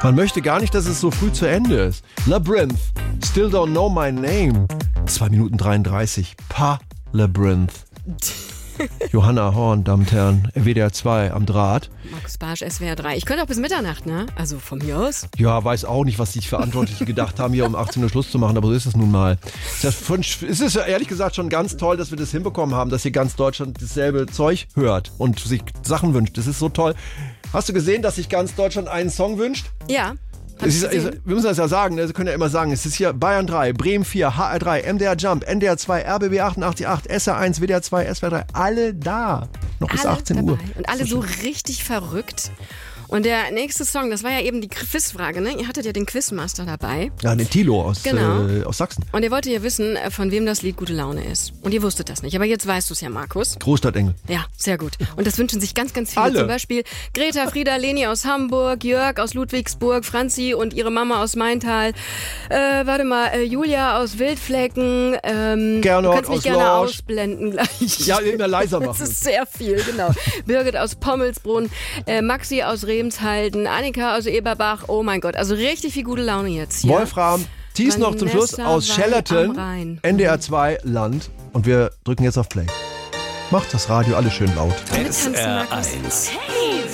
Man möchte gar nicht, dass es so früh zu Ende ist. Labyrinth, Still Don't Know My Name. 2 Minuten 33. Labyrinth. Johanna Horn, Damen und Herren, WDR 2 am Draht. Markus Barsch, SWR 3. Ich könnte auch bis Mitternacht, ne? Also von mir aus. Ja, weiß auch nicht, was die Verantwortlichen gedacht haben, hier um 18 Uhr Schluss zu machen, aber so ist es nun mal. Es ist ja ehrlich gesagt schon ganz toll, dass wir das hinbekommen haben, dass hier ganz Deutschland dasselbe Zeug hört und sich Sachen wünscht. Das ist so toll. Hast du gesehen, dass sich ganz Deutschland einen Song wünscht? Ja. Wir müssen das ja sagen, Sie können ja immer sagen, es ist hier Bayern 3, Bremen 4, HR 3, MDR Jump, NDR 2, RBB 88.8, SR 1, WDR 2, SWR 3, alle da. Noch bis 18 Uhr. Und alle so richtig verrückt. Und der nächste Song, das war ja eben die Quizfrage, ne? Ihr hattet ja den Quizmaster dabei. Ja, den Thilo aus Sachsen. Und ihr wolltet ja wissen, von wem das Lied Gute Laune ist. Und ihr wusstet das nicht, aber jetzt weißt du es ja, Markus. Großstadtengel. Ja, sehr gut. Und das wünschen sich ganz, ganz viele. Alle. Zum Beispiel Greta, Frieda, Leni aus Hamburg, Jörg aus Ludwigsburg, Franzi und ihre Mama aus Maintal. Julia aus Wildflecken. Gernot du kannst mich aus gerne Lorsch. ausblenden gleich. Ja, immer leiser machen. Das ist sehr viel, genau. Birgit aus Pommelsbrunn, Maxi aus Remshalden, Annika aus Eberbach. Oh mein Gott, also richtig viel gute Laune jetzt hier. Wolfram, Thies noch zum Schluss Vanessa aus Schellerton, Rhein. NDR 2 Land. Und wir drücken jetzt auf Play. Macht das Radio alles schön laut. Mittanzen, Markus. SR1.